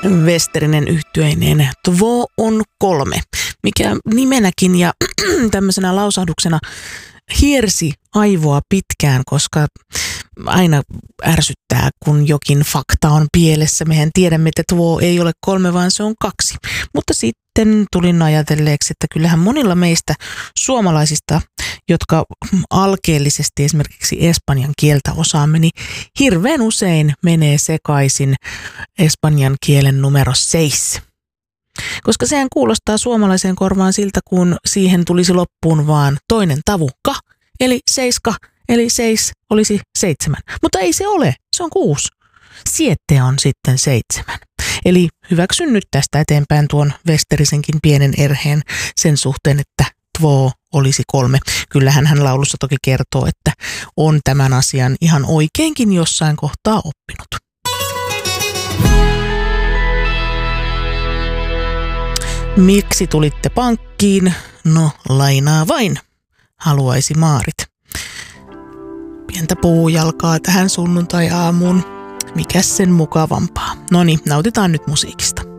Westerinen yhtyeineen Två on kolme, mikä nimenäkin ja tämmöisenä lausahduksena hiersi aivoa pitkään, koska aina ärsyttää, kun jokin fakta on pielessä. Mehän tiedämme, että tuo ei ole kolme, vaan se on kaksi. Mutta sitten tulin ajatelleeksi, että kyllähän monilla meistä suomalaisista, jotka alkeellisesti esimerkiksi espanjan kieltä osaamme, niin hirveän usein menee sekaisin espanjan kielen numero 6. Koska sehän kuulostaa suomalaiseen korvaan siltä, kun siihen tulisi loppuun vaan toinen tavukka, eli 7, eli 6 olisi 7. Mutta ei se ole, se on 6. 7 on sitten 7. Eli hyväksyn nyt tästä eteenpäin tuon Westerisenkin pienen erheen sen suhteen, että Två olisi 3. Kyllähän hän laulussa toki kertoo, että on tämän asian ihan oikeinkin jossain kohtaa oppinut. Miksi tulitte pankkiin? No, lainaa vain, haluaisi Maarit. Pientä puujalkaa tähän sunnuntai-aamuun. Mikäs sen mukavampaa? Noniin, nautitaan nyt musiikista.